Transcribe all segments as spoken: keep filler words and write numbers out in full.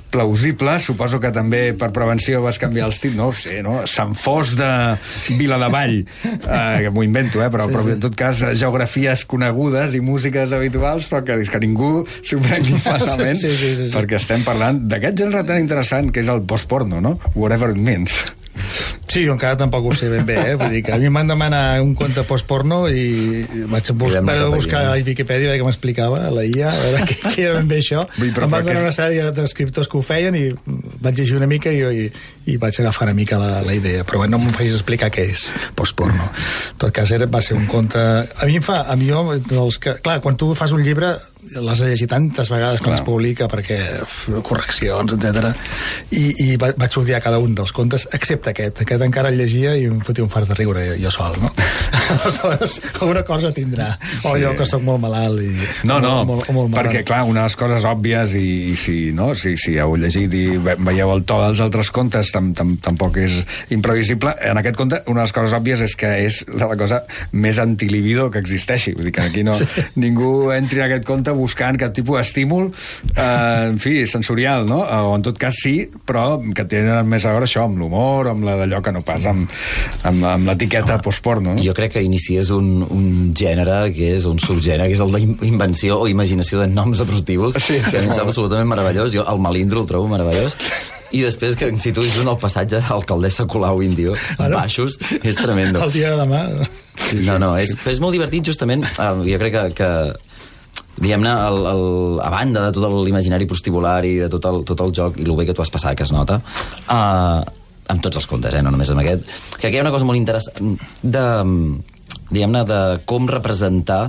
plausible. Suposo que també per prevenció vas canviar els títols, no ho sé, no? Sant Fos de Viladevall, eh, que m'ho invento, eh? però, sí, però en tot cas geografies conegudes i músiques habituals, però que, que ningú s'ho prengui malament, sí, sí, sí, sí. perquè estem parlant d'aquest gènere tan interessant que és el postporno, no? Whatever it means. Sí, jo encara tampoc ho sé ben bé, eh? Vull dir que a mi em van demanar un conte postporno i vaig buscar, I buscar a la Wikipedia a veure què m'explicava, a la I A, a veure què, què era ben bé això. Vull, em van donar una sèrie d'escriptors que ho feien i vaig llegir una mica i, i, i vaig agafar una mica la, la idea, però no em facis explicar què és postporno. En tot cas, era, va ser un conte... A mi em fa... A mi jo, dels que, clar, quan tu fas un llibre l'has de llegir tantes vegades quan es publica perquè uf, correccions, etcètera. I, i vaig odiar cada un dels contes excepte aquest, aquest encara el llegia i em fotia un fart de riure jo, jo sol, no? Aleshores, alguna cosa tindrà, o sí. Jo que soc molt malalt i no, no, molt, molt, molt perquè clar, una de les coses òbvies i, i si, no? si, si heu llegit i veieu el to dels altres contes tam, tam, tampoc és imprevisible, en aquest conte una de les coses òbvies és que és la cosa més antilibido que existeixi, vull dir que aquí no, sí. Ningú entri en aquest conte buscant cap tipus d'estímul eh, en fi, sensorial, no? O en tot cas sí, però que tenen més a veure això amb l'humor, amb la d'allò que no pas amb, amb, amb l'etiqueta postporno, no? Jo crec que inicies un, un gènere que és un subgènere, que és el d'invenció o imaginació de noms de prostíbuls, sí, sí, que és absolutament meravellós. Jo el Melindro el trobo meravellós. I després que si tu dius el passatge alcaldessa Colau Índio, baixos, és tremendo. El dia de demà. Sí, sí, no, no, és, és molt divertit justament, uh, jo crec que, que diguem-ne, el, el, a banda de tot l'imaginari prostibular i de tot el, tot el joc i el bé que tu has passat, que es nota, uh, amb tots els contes, eh, no només amb aquest, crec que hi ha una cosa molt interessant de, diguem-ne, de com representar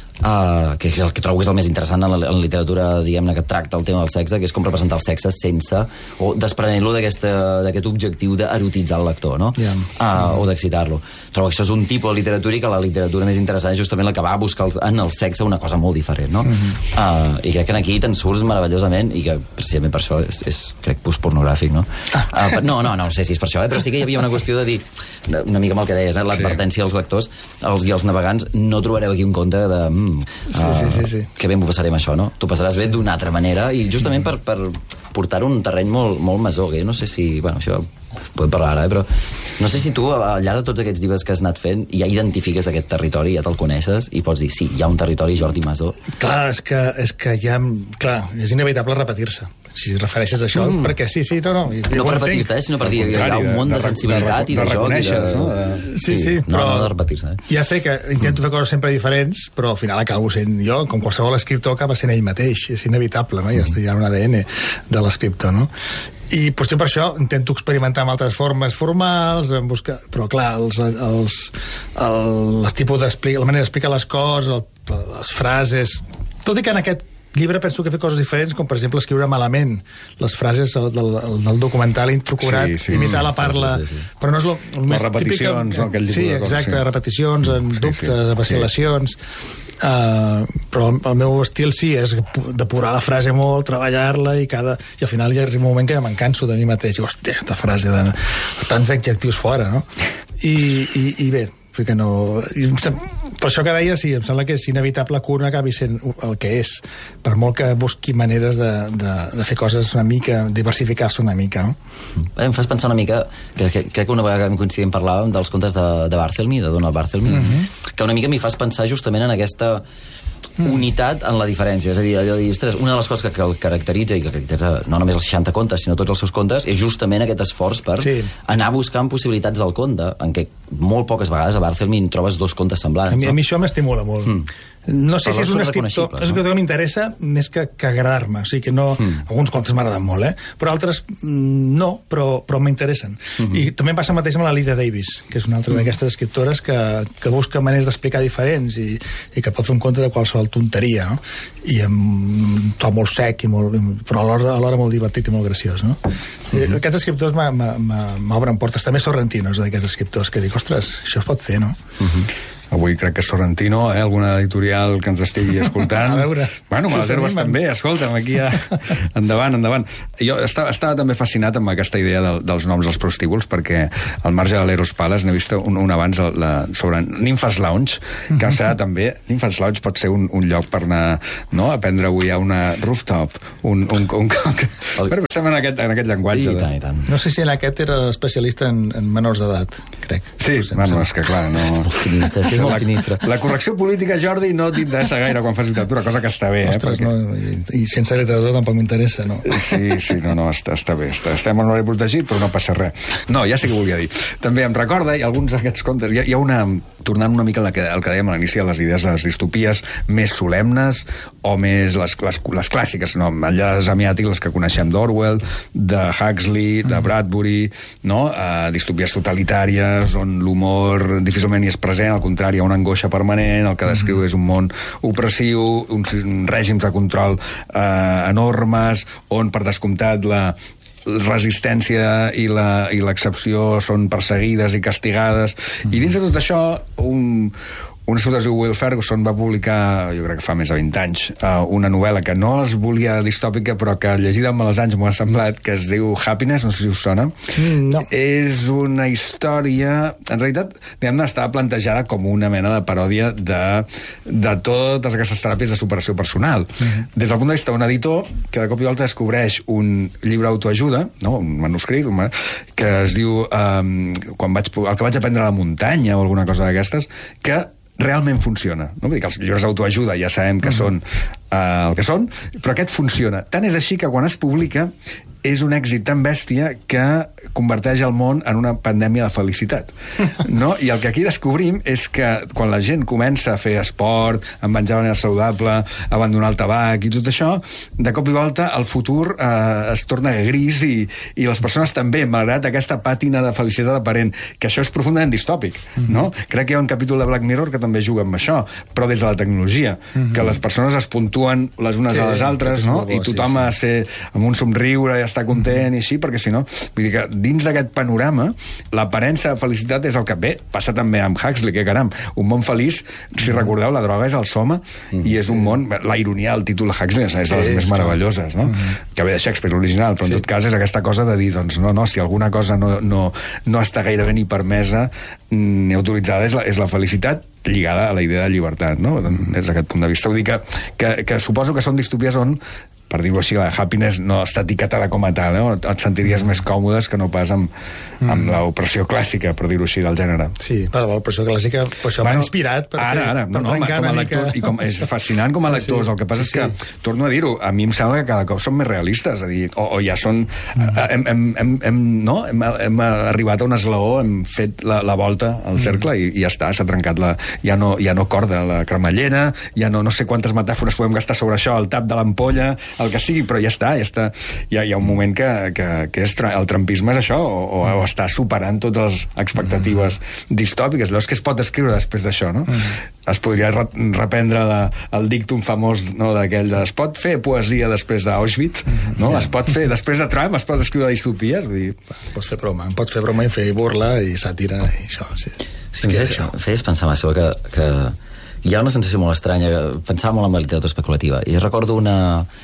Uh, que és el que trobo que és el més interessant en la, en la literatura, diguem-ne, que tracta el tema del sexe, que és com representar el sexe sense o desprenent-lo d'aquest objectiu d'erotitzar el lector, no? Yeah. Uh, o d'excitar-lo. Trobo que això és un tipus de literatura i que la literatura més interessant és justament la que va a buscar en el sexe una cosa molt diferent, no? Mm-hmm. uh, i crec que aquí te'n surts meravellosament i que precisament per això és, és crec, postpornogràfic, no? Ah. Uh, no, no, no sé si és per això, eh? Però sí que hi havia una qüestió de dir una mica amb el que deies, eh? L'advertència als lectors els, i als navegants, no trobareu aquí un conte de mm, sí, uh, sí, sí, sí. que bé m'ho passarem això, no? Tu passaràs bé d'una altra manera i justament per, per portar un terreny molt, molt masó, que no sé si... Bueno, això podem parlar ara, eh? Però no sé si tu al llarg de tots aquests llibres que has anat fent ja identifiques aquest territori, ja te'l coneixes i pots dir, sí, hi ha un territori Jordi Masó. Clar, és que, és que ja... Clar, és inevitable repetir-se si refereixes a això, mm. perquè sí, sí, no, no... No per repetir-te, eh, sinó per dir hi ha un món de, de sensibilitat de, de, i de, de joc i de... No? Sí, sí, no, però... No de repetir-se, eh? Ja sé que intento fer coses sempre diferents, però al final acabo sent jo, com qualsevol escriptor acaba sent ell mateix, és inevitable, no? Ja està, hi ha un A D N de l'escriptor, no? I potser per això intento experimentar amb altres formes formals, en buscar... però clar, els, els, el, els tipus d'explicar, la manera d'explicar les coses, el, les frases... Tot i que en aquest llibre penso que he fet coses diferents, com per exemple escriure malament les frases del, del, del documental procurat, sí, sí, imitar la parla, sí, sí, sí. Però no és el, el més típic... Les repeticions, no? Aquell Sí, exacte, sí. Repeticions, en sí, dubtes, sí, vacil·lacions... Sí. Uh, però el meu estil sí és depurar la frase molt, treballar-la i cada i al final hi ha un moment que ja me'n canso de mi mateix i dic, hòstia, aquesta frase de tants adjectius fora, no? I, i, i bé, que no... I, per això que deia, sí, em sembla que és inevitable que un acabi sent el que és, per molt que busqui maneres de, de, de fer coses una mica, diversificar-se una mica, no? Em fas pensar una mica, que, que crec que una vegada que coincidint parlàvem dels contes de, de Barthelmy, de Donald Barthelmy, mm-hmm. que una mica m'hi fas pensar justament en aquesta unitat en la diferència, és a dir, allò de dir, ostres, una de les coses que el caracteritza i que caracteritza no només els seixanta contes, sinó tots els seus contes, és justament aquest esforç per sí. anar buscant possibilitats del conte, en què molt poques vegades a Barthelmy trobes dos contes semblants. A mi, no? a mi això m'estimula molt. Mm. No sé però si és un escriptor, és no? que m'interessa més que, que agradar-me, o sigui que no, mm. alguns contes m'agraden molt, eh? Però altres no, però, però m'interessen. Mm-hmm. I també passa el mateix amb la Lydia Davis, que és una altra mm. d'aquestes escriptores que, que busca maneres d'explicar diferents i, i que pot fer un conte de qualsevol tonteria, no? I amb un to molt sec, i molt, però alhora, alhora molt divertit i molt graciós, no? Mm-hmm. Aquests escriptors m'obren portes, també Sorrentino és d'aquests escriptors que dic, ostres, això es pot fer, no? Mm-hmm. avui crec que Sorrentino, eh, alguna editorial que ens estigui escoltant. A veure. Bueno, me les herbes també, escolta'm, aquí ja... endavant, endavant. Jo estava, estava també fascinat amb aquesta idea de, dels noms dels prostíbuls, perquè al marge de l'Eros Palace n'he vist un, un abans la, sobre Nymphas Lounge, que em sembla també... Nymphas Lounge pot ser un, un lloc per anar, no?, a prendre avui a una rooftop, un... un, un, un... El... Però estem en aquest, en aquest llenguatge. I tant, i tant. No sé si en aquest era especialista en, en menors d'edat, crec. Sí, no sé, bueno, és que clar, no... És molt sinistre, és molt la, sinistre. La correcció política, Jordi, no t'interessa gaire quan fas literatura, cosa que està bé. Ostres, eh, perquè... no, i, i sense literatura tampoc m'interessa, no? Sí, sí, no, no, està, està bé. Està, estem en horari protegit, però no passa res. No, ja sé què volia dir. També em recorda, i alguns d'aquests contes, hi ha, hi ha una... Tornant una mica al que, el que dèiem a l'inici de les idees de les distopies més solemnes o més les, les, les clàssiques, no? Enllaç semiàtic, les que coneixem d'Orwell, de Huxley, de Bradbury, no? Uh, distopies totalitàries, on l'humor difícilment hi és present, al contrari, hi ha una angoixa permanent, el que descriu és un món opressiu, uns règims de control eh, enormes, on, per descomptat, la resistència i la, i l'excepció són perseguides i castigades. Mm. I dins de tot això, un... un escriptor es diu Will Ferguson va publicar, jo crec que fa més de vint anys, uh, una novel·la que no es volia distòpica, però que llegida amb els anys m'ho ha semblat, que es diu Happiness, no sé si us sona. Mm, no. És una història... En realitat, diguem-ne, estava plantejada com una mena de paròdia de, de totes aquestes teràpies de superació personal. Mm-hmm. Des del punt de vista d'un editor, que de cop i volta descobreix un llibre d'autoajuda, no? Un manuscrit, un man... que es diu um, quan vaig, el que vaig aprendre a la muntanya o alguna cosa d'aquestes, que realment funciona. No? Vull dir que els llibres d'autoajuda ja sabem que són uh, el que són, però aquest funciona. Tant és així que quan es publica és un èxit tan bèstia que converteix el món en una pandèmia de felicitat. No? I el que aquí descobrim és que quan la gent comença a fer esport, a menjar de manera saludable, a abandonar el tabac i tot això, de cop i volta el futur eh, es torna gris i, i les persones també, malgrat aquesta pàtina de felicitat aparent, que això és profundament distòpic. No? Crec que hi ha un capítol de Black Mirror que també juga amb això, però des de la tecnologia, que les persones es puntuen les unes sí, a les altres, no? Bo, i tothom sí, sí. ha de ser amb un somriure i estar content i així, perquè si no, vull dir que dins d'aquest panorama, l'aparença de felicitat és el que bé, passa també amb Huxley, que caram, un món feliç, si recordeu, la droga és el soma, mm, i és sí. un món, la ironia del títol de Huxley és de les sí, més meravelloses, no? Mm. Que ve de Shakespeare, l'original, però en sí. tot cas és aquesta cosa de dir, doncs no, no, si alguna cosa no, no, no està gairebé ni permesa ni autoritzada, és la, és la felicitat lligada a la idea de llibertat, no? Mm. Des d'aquest punt de vista. Vull dir que, que, que suposo que són distopies on, per dir-ho així, la Happiness no està etiquetada com a tal, no? Et sentiries més còmodes que no pas amb, amb mm. l'opressió clàssica, per dir-ho així, del gènere. Sí, però l'opressió clàssica per això bueno, m'ha inspirat per, ara, fer, ara, per no, no, trencar com a una lectors, mica... i com, és fascinant com a lectors, sí, sí. El que passa sí, és que, sí. torno a dir-ho, a mi em sembla que cada cop són més realistes, és a dir, o, o ja són... Mm. Hem, hem, hem, hem, no? hem, hem arribat a un esglaó, hem fet la, la volta al cercle mm. i, i ja està, s'ha trencat la... Ja no, ja no corda la cremallera, ja no, no sé quantes metàfores podem gastar sobre això, el tap de l'ampolla, el que sigui, però ja està, ja està. Hi ha, hi ha un moment que, que, que és, el trampisme és això, o, o està superant totes les expectatives mm. distòpiques. Llavors, què es pot escriure després d'això, no? Mm. Es podria re reprendre la, el dictum famós, no, d'aquell de es pot fer poesia després d'Auschwitz, mm. no? Yeah. Es pot fer, després de Trump, es pot escriure distopies? Dir... Pots fer broma, pots fer broma i fer burla i sàtira i això, sí. Sí, que això. Feies pensar això, que, que hi ha una sensació molt estranya, pensava molt en la literatura especulativa, i recordo una...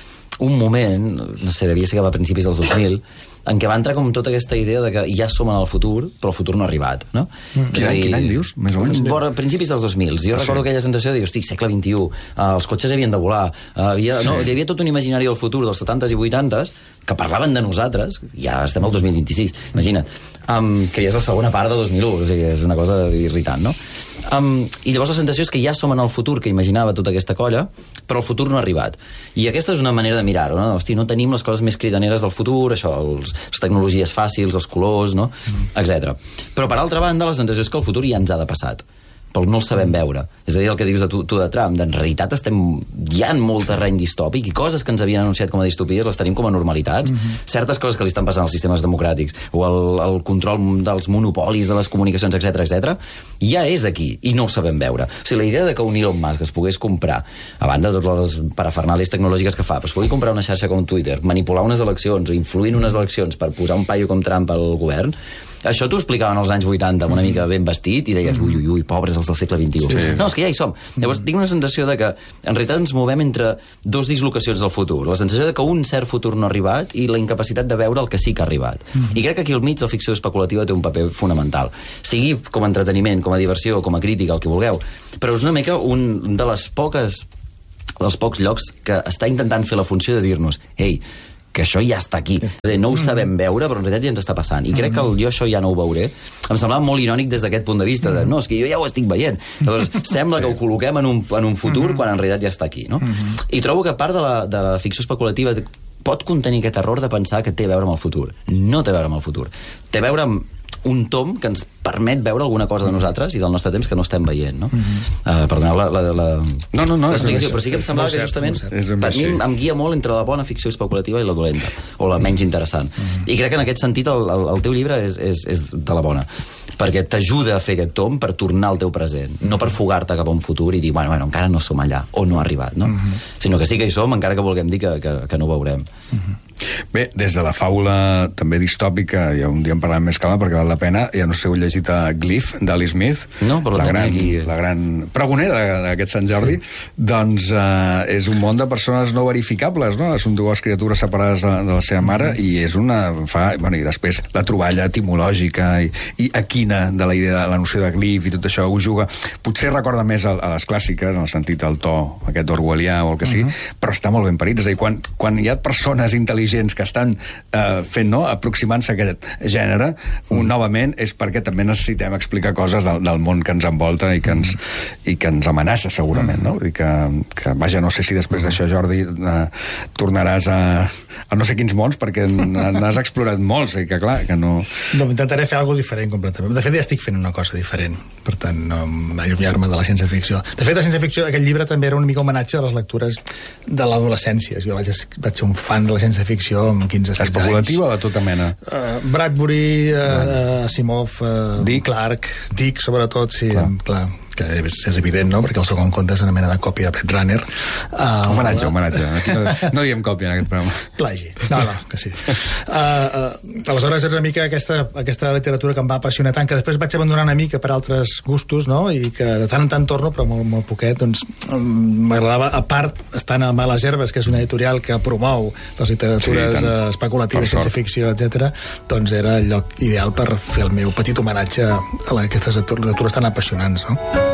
un moment, no sé, devia ser que va a principis dels dos mil, en què va entrar com tota aquesta idea de que ja som en el futur, però el futur no ha arribat, no? Mm. Quin, any, quin any dius? Més o menys? A principis dels dos mil. Jo ah, recordo sí. aquella sensació de dir, hosti, segle vint-i-u, uh, els cotxes havien de volar, uh, havia, sí. no, hi havia tot un imaginari del futur dels setantes i vuitantes que parlaven de nosaltres, ja estem al dos mil vint-i-sis, imagina't, um, que ja és la segona part de dos mil u, o sigui, és una cosa irritant, no? Um, I llavors la sensació és que ja som en el futur que imaginava tota aquesta colla, però el futur no ha arribat. I aquesta és una manera de mirar-ho, no? Hosti, no tenim les coses més cridaneres del futur, això, els, les tecnologies fàcils, els colors, no? Mm. etcètera. Però, per altra banda, la sensació és que el futur ja ens ha de passat, però no el sabem veure. És a dir, el que dius de tu, tu de Trump, en realitat estem, hi ha molt terreny distòpic i coses que ens havien anunciat com a distopies les tenim com a normalitats. Mm-hmm. Certes coses que li estan passant als sistemes democràtics o el, el control dels monopolis de les comunicacions, etcètera, etcètera, ja és aquí i no ho sabem veure. O sigui, la idea de que un Elon Musk es pogués comprar, a banda de totes les parafernàlies tecnològiques que fa, però es pugui comprar una xarxa com Twitter, manipular unes eleccions o influir en unes eleccions per posar un paio com Trump al govern, això t'ho explicaven als anys vuitanta amb una mica ben vestit i deies, ui, ui, ui, pobres els del segle vint-i-u. Sí. No, és que ja hi som. Llavors, tinc una sensació de que en realitat ens movem entre dos dislocacions del futur. La sensació de que un cert futur no ha arribat i la incapacitat de veure el que sí que ha arribat. Mm. I crec que aquí al mig la ficció especulativa té un paper fonamental. Sigui com a entreteniment, com a diversió, com a crítica, el que vulgueu. Però és una mica un de les poques dels pocs llocs que està intentant fer la funció de dir-nos, ei, que això ja està aquí. No ho sabem veure, però en realitat ja ens està passant. I crec que el jo això ja no ho veuré. Em semblava molt irònic des d'aquest punt de vista, de no, és que jo ja ho estic veient. Llavors, sembla que ho col·loquem en un, en un futur quan en realitat ja està aquí, no? I trobo que part de la, de la ficció especulativa pot contenir aquest error de pensar que té a veure amb el futur. No té a veure amb el futur. Té a veure amb un tom que ens permet veure alguna cosa de nosaltres i del nostre temps que no estem veient, no? Uh, perdoneu la, la, la, no, no, no, l'explicació, però sí que em semblava no que justament no per mi em guia molt entre la bona ficció especulativa i la dolenta, o la menys interessant. Mm. I crec que en aquest sentit el, el, el teu llibre és, és, és de la bona, perquè t'ajuda a fer aquest tom per tornar al teu present, mm. no per fugar-te cap a un futur i dir, bueno, bueno, encara no som allà, o no ha arribat, no? Mm -hmm. Sinó que sí que hi som, encara que vulguem dir que, que, que no ho veurem. Mm -hmm. Bé, des de la faula també distòpica, ja un dia en parlarem més calma perquè val la pena, ja no sé si heu llegit a Glyph, d'Ali Smith, no, però la, gran, aquí... la gran pregonera d'aquest Sant Jordi, sí. Doncs eh, és un món de persones no verificables, no? Són dues criatures separades de, de la seva mare, mm. i és una... Fa, bueno, i després la troballa etimològica i, i equina de la idea de la noció de Glyph i tot això ho juga. Potser recorda més a, a les clàssiques, en el sentit del to aquest orwellià o el que sigui, mm-hmm. però està molt ben parit. És a dir, quan, quan hi ha persones intel·ligents que estan eh, fent, no?, aproximant-se a aquest gènere, mm. un, novament, és perquè també necessitem explicar coses del, del món que ens envolta i que ens, mm. i que ens amenaça, segurament, no? Vull dir que, que, vaja, no sé si després d'això, Jordi, eh, tornaràs a, a no sé quins mons, perquè n'has explorat molts, i que, clar, que no... No, intentaré fer alguna cosa diferent, completament. De fet, ja estic fent una cosa diferent, per tant, no allunyar-me de la ciència-ficció. De fet, la ciència-ficció, aquest llibre també era una mica homenatge a les lectures de l'adolescència. Jo vaig, vaig ser un fan de la ciència-ficció amb quinze setze anys. Especulativa o de tota mena? Uh, Bradbury, uh, Asimov, uh, Dick. Clark, Dick, sobretot, sí, clar. clar que és, és evident, no?, perquè el segon conte és una mena de còpia de Blade Runner. Uh, homenatge, homenatge. Aquí no, no diem còpia en aquest programa. Plagi. No, no, que sí. Uh, uh, aleshores és una mica aquesta, aquesta literatura que em va apassionar tant, que després vaig abandonar una mica per altres gustos, no?, i que de tant en tant torno, però molt, molt poquet, doncs m'agradava, a part, estant a Males Herbes, que és una editorial que promou les literatures sí, uh, especulatives, ciència-ficció, etcètera, doncs era el lloc ideal per fer el meu petit homenatge a aquestes literatures tan apassionants, no?